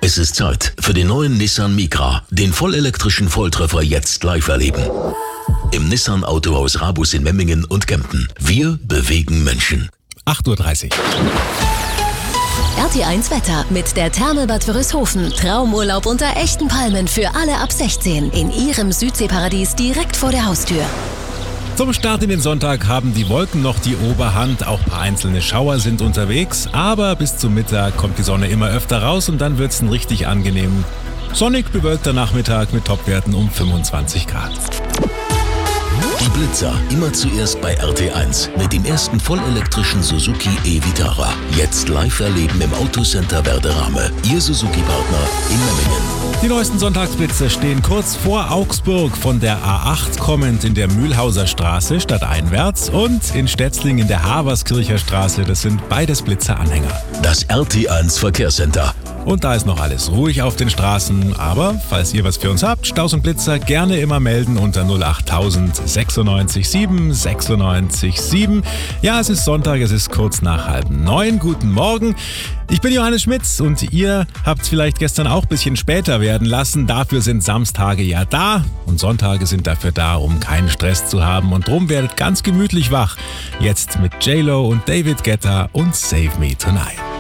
Es ist Zeit für den neuen Nissan Micra, den vollelektrischen Volltreffer jetzt live erleben. Im Nissan Autohaus Rabus in Memmingen und Kempten. Wir bewegen Menschen. 8:30 Uhr. RT1 Wetter mit der Therme Bad Wörishofen. Traumurlaub unter echten Palmen für alle ab 16 in Ihrem Südseeparadies direkt vor der Haustür. Zum Start in den Sonntag haben die Wolken noch die Oberhand. Auch ein paar einzelne Schauer sind unterwegs. Aber bis zum Mittag kommt die Sonne immer öfter raus und dann wird es ein richtig angenehm sonnig bewölkter Nachmittag mit Topwerten um 25 Grad. Die Blitzer immer zuerst bei RT1 mit dem ersten vollelektrischen Suzuki e-Vitara. Jetzt live erleben im Autocenter Werderame. Ihr Suzuki-Partner in Memmingen. Die neuesten Sonntagsblitzer stehen kurz vor Augsburg, von der A8 kommend in der Mühlhauser Straße stadteinwärts und in Stetzling in der Haverskircher Straße. Das sind beides Blitzeranhänger. Das RT1 Verkehrscenter. Und da ist noch alles ruhig auf den Straßen. Aber falls ihr was für uns habt, Staus und Blitzer gerne immer melden unter 08000 96 7 96 7. Ja, es ist Sonntag, es ist kurz nach 8:30. Guten Morgen. Ich bin Johannes Schmitz und ihr habt es vielleicht gestern auch ein bisschen später werden lassen. Dafür sind Samstage ja da und Sonntage sind dafür da, um keinen Stress zu haben. Und drum werdet ganz gemütlich wach. Jetzt mit J-Lo und David Guetta und Save Me Tonight.